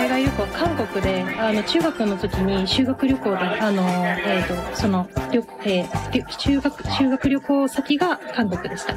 海外旅行は韓国で、中学の時に修学旅行で、修学旅行先が韓国でした。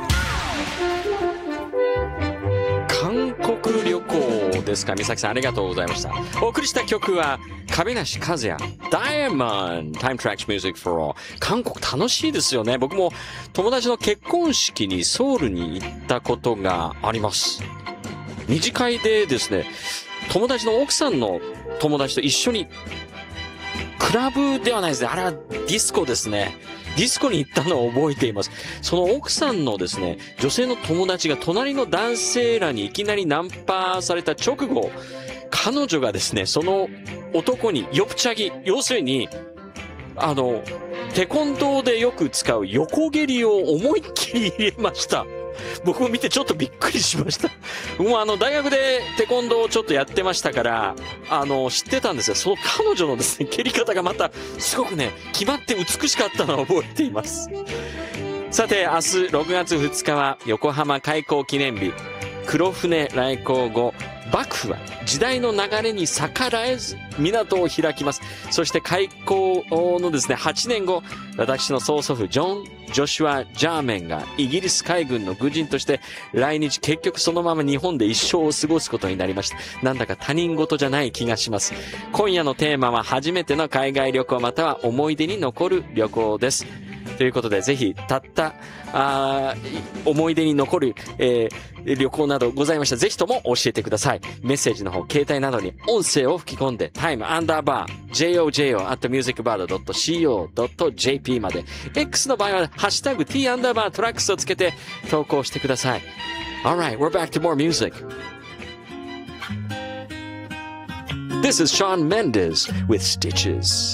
韓国旅行ですか。美咲さんありがとうございました。お送りした曲は亀梨和也 Diamond Time Tracks Music for All。 韓国楽しいですよね。僕も友達の結婚式にソウルに行ったことがあります。二次会でですね、友達の奥さんの友達と一緒に、クラブではないですね、あれはディスコですね。ディスコに行ったのを覚えています。その奥さんのですね、女性の友達が隣の男性らにいきなりナンパされた直後、彼女がですね、その男にヨプチャギ、要するに、テコンドーでよく使う横蹴りを思いっきり入れました。僕も見てちょっとびっくりしました。もう大学でテコンドーをちょっとやってましたから、知ってたんですよ。その彼女のですね、蹴り方がまたすごくね、決まって美しかったのを覚えています。さて、明日6月2日は横浜開港記念日。黒船来航後、幕府は時代の流れに逆らえず港を開きます。そして開港のですね、8年後、私の曽祖父ジョシュア・ジャーメンがイギリス海軍の軍人として来日、結局そのまま日本で一生を過ごすことになりました。なんだか他人事じゃない気がします。今夜のテーマは初めての海外旅行または思い出に残る旅行です。ということで、ぜひたった思い出に残る、旅行などございましたらぜひとも教えてください。メッセージの方、携帯などに音声を吹き込んで time_jojo@musicbird.co.jp まで、 X の場合はハッシュタグ T_tracks をつけて投稿してください。 Alright, we're back to more music. This is Shawn Mendes with Stitches.